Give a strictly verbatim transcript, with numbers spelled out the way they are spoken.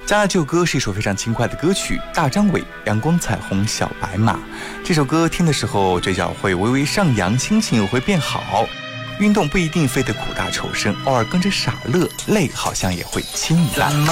加拿旧歌是一首非常轻快的歌曲，大张伟《阳光彩虹小白马》。这首歌听的时候，嘴角会微微上扬，心情也会变好。运动不一定非得苦大仇深，偶尔跟着傻乐，泪好像也会轻一半。